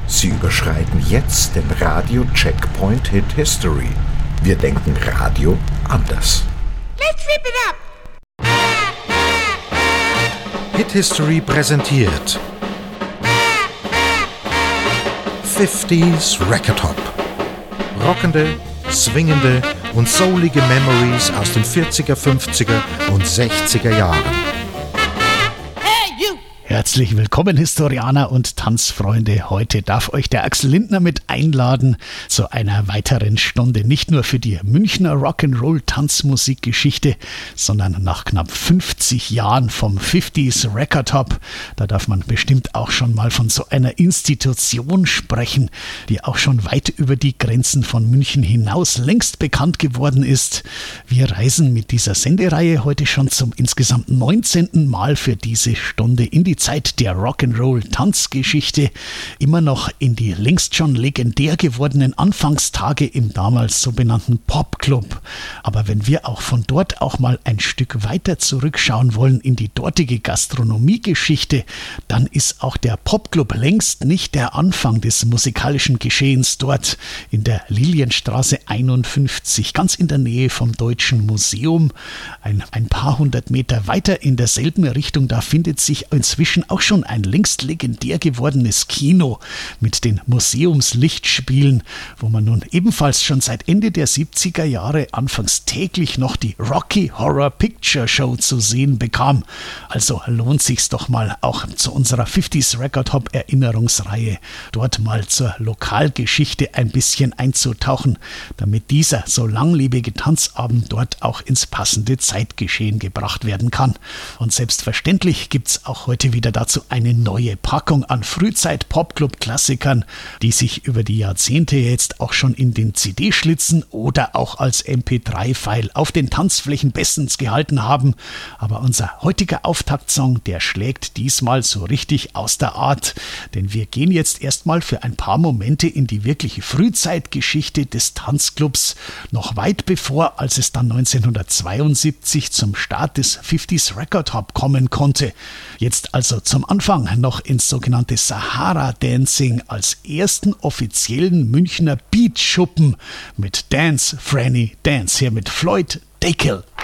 Sie überschreiten jetzt den Radio-Checkpoint Hit History. Wir denken Radio anders. Let's rip it up! Hit History präsentiert 50s Record Hop. Rockende, swingende und soulige Memories aus den 40er, 50er und 60er Jahren. Herzlich willkommen, Historianer und Tanzfreunde. Heute darf euch der Axel Lindner mit einladen zu einer weiteren Stunde. Nicht nur für die Münchner Rock'n'Roll-Tanzmusikgeschichte, sondern nach knapp 50 Jahren vom 50s Record Hop. Da darf man bestimmt auch schon mal von so einer Institution sprechen, die auch schon weit über die Grenzen von München hinaus längst bekannt geworden ist. Wir reisen mit dieser Sendereihe heute schon zum insgesamt 19. Mal für diese Stunde in die Zeit der Rock'n'Roll-Tanzgeschichte, immer noch in die längst schon legendär gewordenen Anfangstage im damals sogenannten Popclub. Aber wenn wir auch von dort auch mal ein Stück weiter zurückschauen wollen in die dortige Gastronomiegeschichte, dann ist auch der Popclub längst nicht der Anfang des musikalischen Geschehens dort in der Lilienstraße 51, ganz in der Nähe vom Deutschen Museum. Ein paar hundert Meter weiter in derselben Richtung, da findet sich inzwischen auch schon ein längst legendär gewordenes Kino mit den Museumslichtspielen, wo man nun ebenfalls schon seit Ende der 70er Jahre anfangs täglich noch die Rocky Horror Picture Show zu sehen bekam. Also lohnt sich's doch mal auch zu unserer 50s Record Hop Erinnerungsreihe dort mal zur Lokalgeschichte ein bisschen einzutauchen, damit dieser so langlebige Tanzabend dort auch ins passende Zeitgeschehen gebracht werden kann. Und selbstverständlich gibt's auch heute wieder dazu eine neue Packung an Frühzeit-Popclub-Klassikern, die sich über die Jahrzehnte jetzt auch schon in den CD-Schlitzen oder auch als MP3-File auf den Tanzflächen bestens gehalten haben. Aber unser heutiger Auftaktsong, der schlägt diesmal so richtig aus der Art, denn wir gehen jetzt erstmal für ein paar Momente in die wirkliche Frühzeitgeschichte des Tanzclubs, noch weit bevor, als es dann 1972 zum Start des 50s Record Hop kommen konnte. Jetzt also zum Anfang noch ins sogenannte Sahara Dancing als ersten offiziellen Münchner Beatschuppen mit Dance Franny Dance, hier mit Floyd Dackel.